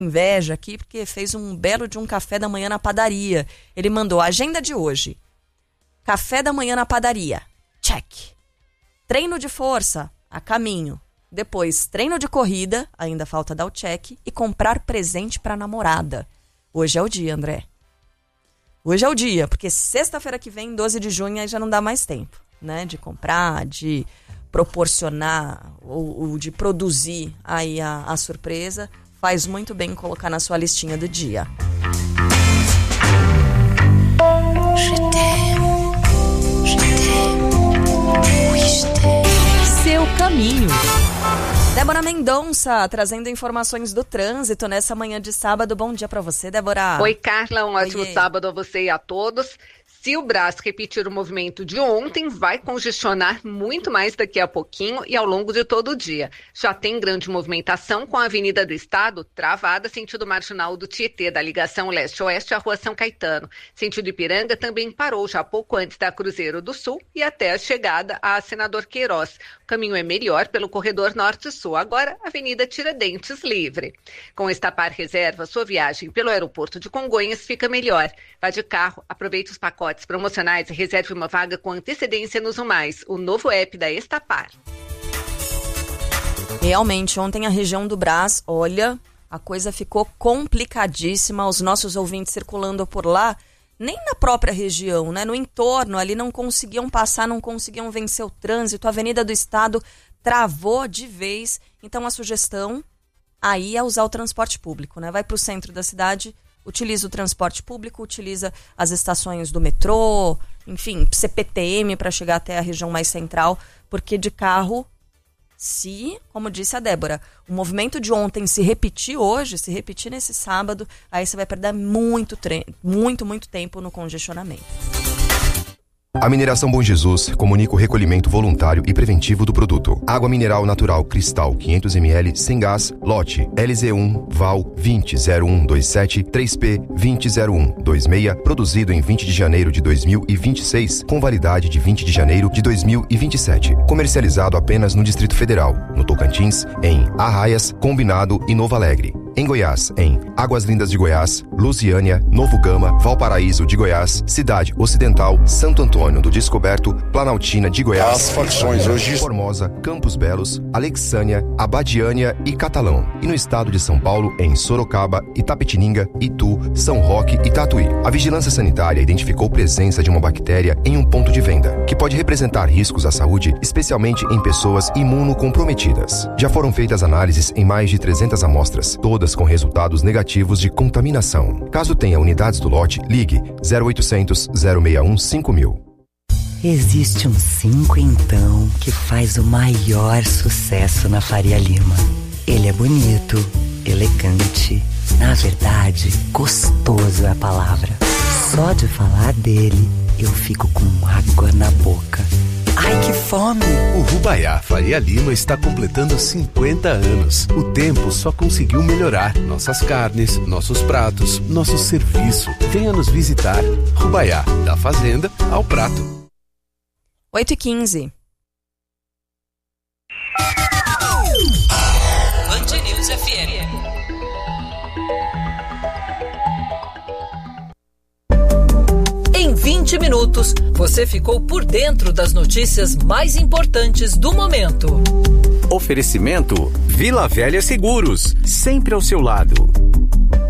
inveja aqui, porque fez um belo de um café da manhã na padaria. Ele mandou a agenda de hoje. Café da manhã na padaria. Check. Treino de força, a caminho. Depois, treino de corrida, ainda falta dar o check. E comprar presente pra namorada. Hoje é o dia, André. Hoje é o dia, porque sexta-feira que vem, 12 de junho, aí já não dá mais tempo, né? De comprar, de proporcionar ou de produzir aí a surpresa. Faz muito bem colocar na sua listinha do dia. Seu caminho. Débora Mendonça, trazendo informações do trânsito nessa manhã de sábado. Bom dia para você, Débora. Oi, Carla, um ótimo sábado a você e a todos. Se o Brás repetir o movimento de ontem, vai congestionar muito mais daqui a pouquinho e ao longo de todo o dia. Já tem grande movimentação com a Avenida do Estado travada, sentido marginal do Tietê, da ligação leste-oeste à Rua São Caetano. Sentido Ipiranga também parou já pouco antes da Cruzeiro do Sul e até a chegada a Senador Queiroz. O caminho é melhor pelo corredor norte-sul. Agora, Avenida Tiradentes livre. Com Estapar Reserva, sua viagem pelo aeroporto de Congonhas fica melhor. Vá de carro, aproveite os pacotes promocionais e reserve uma vaga com antecedência no Zoom+, o novo app da Estapar. Realmente, ontem a região do Brás, olha, a coisa ficou complicadíssima, os nossos ouvintes circulando por lá, nem na própria região, né? No entorno ali não conseguiam passar, não conseguiam vencer o trânsito, a Avenida do Estado travou de vez, então a sugestão aí é usar o transporte público, né? Vai para o centro da cidade, utiliza o transporte público, utiliza as estações do metrô, enfim, CPTM para chegar até a região mais central, porque de carro, se, como disse a Débora, o movimento de ontem se repetir hoje, se repetir nesse sábado, aí você vai perder muito tempo no congestionamento. A Mineração Bom Jesus comunica o recolhimento voluntário e preventivo do produto. Água mineral natural Cristal 500 ml sem gás, lote LZ1 Val 200127 3P 200126, produzido em 20 de janeiro de 2026, com validade de 20 de janeiro de 2027. Comercializado apenas no Distrito Federal, no Tocantins, em Arraias, Combinado e Novo Alegre. Em Goiás, em Águas Lindas de Goiás, Lusiânia, Novo Gama, Valparaíso de Goiás, Cidade Ocidental, Santo Antônio do Descoberto, Planaltina de Goiás, as facções hoje Formosa, Campos Belos, Alexânia, Abadiânia e Catalão. E no estado de São Paulo, em Sorocaba, Itapetininga, Itu, São Roque e Tatuí. A Vigilância Sanitária identificou presença de uma bactéria em um ponto de venda, que pode representar riscos à saúde, especialmente em pessoas imunocomprometidas. Já foram feitas análises em mais de 300 amostras, todas com resultados negativos de contaminação. Caso tenha unidades do lote, ligue 0800 061 5000. Existe um 5 então que faz o maior sucesso na Faria Lima. Ele é bonito, elegante, na verdade, gostoso é a palavra. Só de falar dele, eu fico com água na boca. Ai, que fome! O Rubaiá Faria Lima está completando 50 anos. O tempo só conseguiu melhorar nossas carnes, nossos pratos, nosso serviço. Venha nos visitar. Rubaiá, da fazenda ao prato. 8h15. Band News FM. Em 20 minutos, você ficou por dentro das notícias mais importantes do momento. Oferecimento Vila Velha Seguros, sempre ao seu lado.